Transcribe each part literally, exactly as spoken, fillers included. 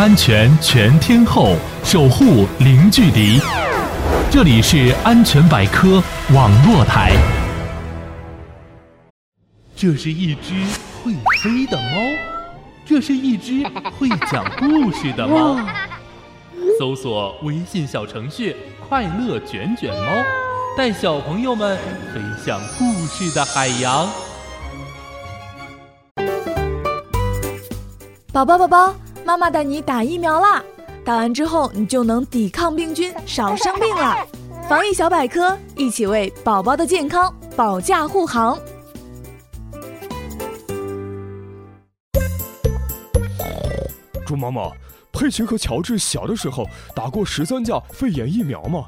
安全全天候，守护零距离。这里是安全百科网络台。这是一只会飞的猫，这是一只会讲故事的猫。搜索微信小程序快乐卷卷猫，带小朋友们飞向故事的海洋。 宝宝宝宝，妈妈带你打疫苗啦！打完之后，你就能抵抗病菌，少生病了。防疫小百科，一起为宝宝的健康保驾护航。 猪妈妈，佩奇和乔治小的时候打过十三价肺炎疫苗吗？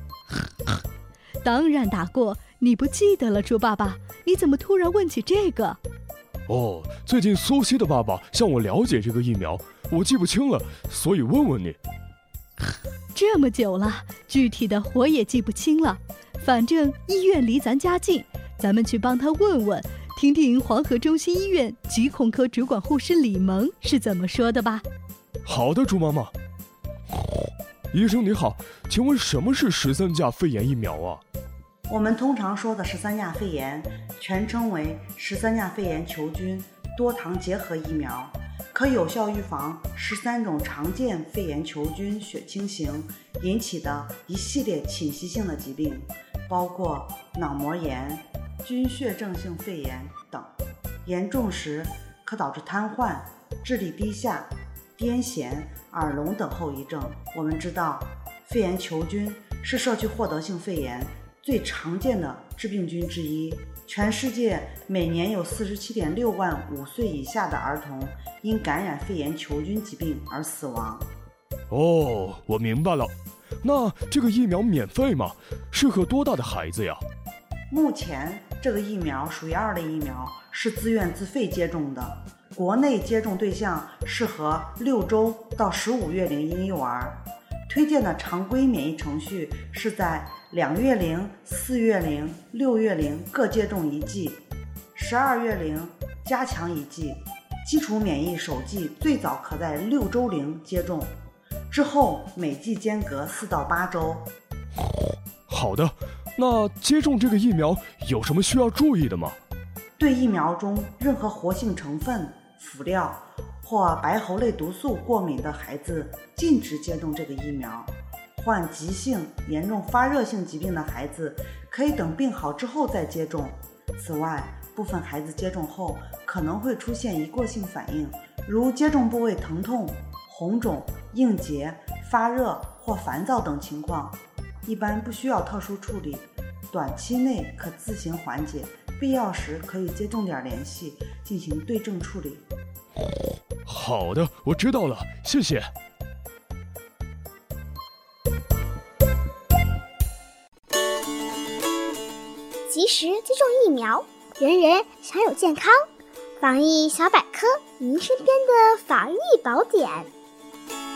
当然打过，你不记得了，猪爸爸？你怎么突然问起这个？ 哦，最近苏西的爸爸向我了解这个疫苗，我记不清了，所以问问你。 这么久了，具体的我也记不清了。反正医院离咱家近，咱们去帮他问问，听听黄河中心医院疾控科主管护士李萌是怎么说的吧。 好的，猪妈妈。医生你好，请问什么是十三价肺炎疫苗啊？ 我们通常说的十三价肺炎，全称为十三价肺炎球菌多糖结合疫苗，可有效预防十三种常见肺炎球菌血清型引起的一系列侵袭性的疾病，包括脑膜炎、菌血症性肺炎等，严重时可导致瘫痪、智力低下、癫痫、耳聋等后遗症。我们知道，肺炎球菌是社区获得性肺炎最常见的致病菌之一，全世界每年有 四十七点六万五岁以下的儿童因感染肺炎球菌疾病而死亡。 哦，我明白了。那这个疫苗免费吗？适合多大的孩子呀？ 目前这个疫苗属于二类疫苗，是自愿自费接种的。国内接种对象适合六周到十五月龄婴幼儿，推荐的常规免疫程序是在两月龄、四月龄、六月龄各接种一剂，十二月龄加强一剂，基础免疫首剂最早可在六周龄接种，之后每剂间隔四到八周。 好的，那接种这个疫苗有什么需要注意的吗？ 对疫苗中任何活性成分、辅料或白喉类毒素过敏的孩子禁止接种这个疫苗。患急性、严重发热性疾病的孩子可以等病好之后再接种。此外，部分孩子接种后可能会出现一过性反应，如接种部位疼痛、红肿、硬结、发热或烦躁等情况，一般不需要特殊处理，短期内可自行缓解，必要时可以接重点联系进行对症处理。 好的，我知道了，谢谢。 及时接种疫苗，人人享有健康。防疫小百科，您身边的防疫宝典。